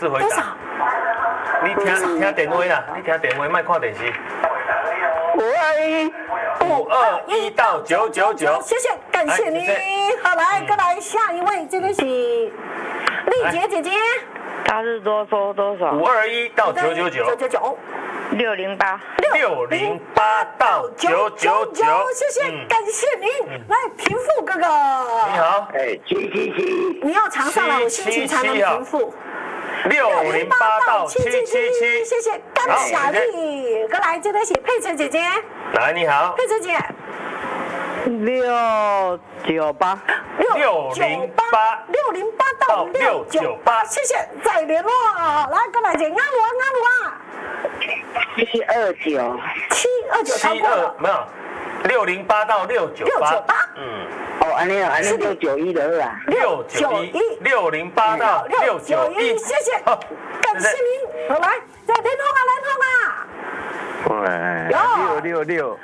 次回答。你听电话啦，你听电话，莫看电视。521到999， 谢谢，感谢你。好，来，再来下一位，这个是丽姐姐姐。 他是多说多少 ？521到999。 608 608到999， 谢谢，感谢您。来，贫富哥哥， 你好， 哎，777， 你要常上来，我心情才能平复。 608到777， 谢谢，感谢你。过来，这个是佩岑姐姐。 来，你好， 佩岑姐。 698 608 到698，谢谢，再联络。来，过来姐，阿鲁啊。 729 729超过了， 没有，608到698， 哦，安尼691的是吧 608到691， 谢谢，感谢您。好，来，再联络啊。 666，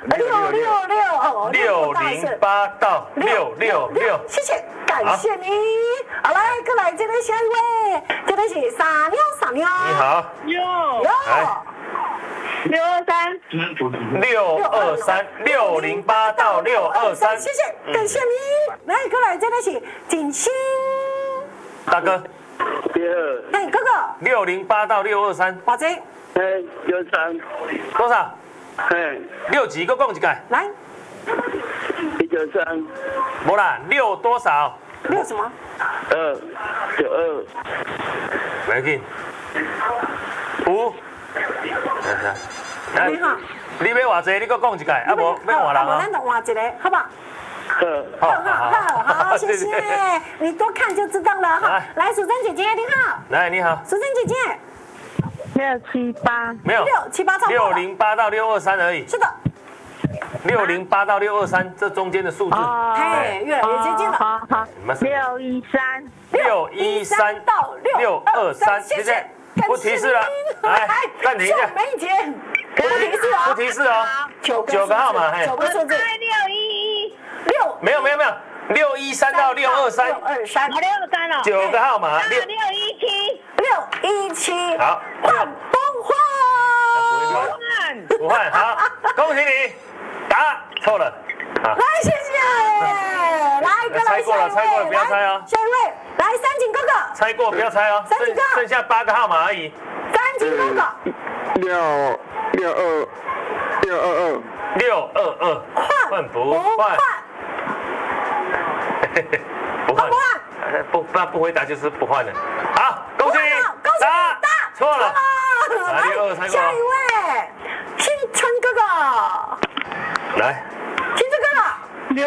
608到666， 谢谢，感谢你。好，来，过来，这个下一位，这个是傻妞。 你好， 哟。 623 608到623， 谢谢，感谢你。来，过来，这个是景欣大哥。 哎，哥哥。 608到623， 华仔。 63， 多少？6几个讲一个。 来。 193， 无啦，6多少 6什么 292， 没紧。5。 你好。 你要偌济？你搁讲一个，啊无要换人啊？ 咱就换一个，好不好？ 好， 好，谢谢。你多看就知道了哈。来，淑珍姐姐你好。 来，你好。 淑珍姐姐。 678 没有 ，678超过了。 608到623而已。 是的。 608到623这中间的数字， 嘿，越来越接近了。 好，613 613到623，谢谢。不提示了，来暂停一下。 梅姐，不提示哦。 不提示哦。9个号码，嘿。 9个数字。 611 没有，613到623。 623 哦 9个号码。 617。 好。 换不换？ 不换，好，恭喜你，答错了。好。 来，谢谢。来， 猜过了，不要猜哦。 下一位，来，三井哥哥。 猜过，不要猜哦。剩下8个号码而已。 三井哥哥。 622， 换不换？不换。不回答就是不换了。好，恭喜你，答错了。 下一位，青春哥哥。 来。 青春哥哥。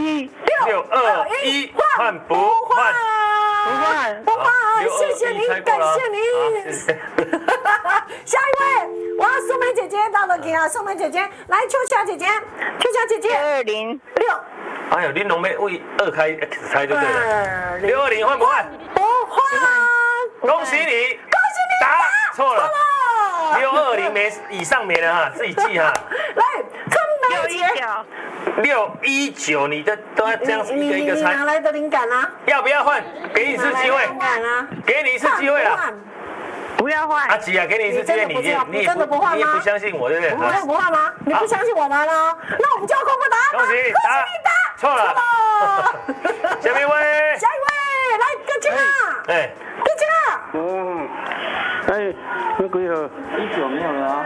621，换不换？ 不换，谢谢您，感谢您。下一位，哇，素梅姐姐到了，给啊，素梅姐姐，来，秋霞姐姐 206。 哎呦，你拢要为2开 X 猜就对了。620换不换？ 不换。 恭喜你，答错了。620没以上没了哈，自己记哈。 来，春梅姐。 619，你的都要这样一个一个猜。 哪来的灵感啊？ 要不要换？给你一次机会。给你一次机会了。 不要换。 阿吉啊，给你一次机会，你真的不换吗？ 你也不相信我，对不对？ 真的不换吗？你不相信我们了？那我们就要公布答案。 恭喜你答错了。下面一位。 下一位，来，哥姐啊。 哎。 哥姐啊。 哎，那几号？19没有了啊。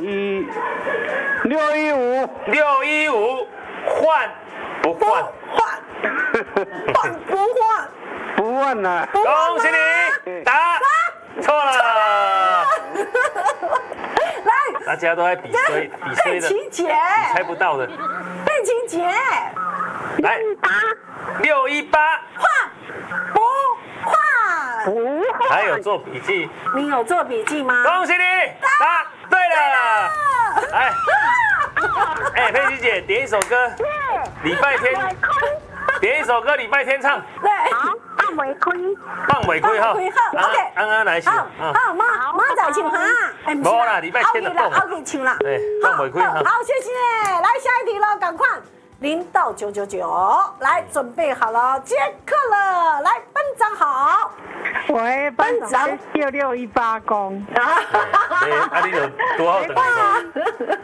615，换不换？ 换不换？ 不换了。 恭喜你，答错了。 来， 大家都在比衰的， 佩奇姐， 你猜不到的。 佩奇姐， 来，618， 换不换？ 不换。 还有做笔记。 你有做笔记吗？ 恭喜你，答对了。哎。哎，佩奇姐，点一首歌，礼拜天，点一首歌，礼拜天唱。 对， 放尾盔， 放尾盔哈。 OK， 安安来唱。 好，妈仔唱哈。哎， 无啦，礼拜天的蹦。 OK，唱啦。 哎，放尾盔哈。 好，谢谢。来下一题喽，赶快。 0到999，来准备好了，接客了，来班长好。 喂，班长6618公。 你有多少等？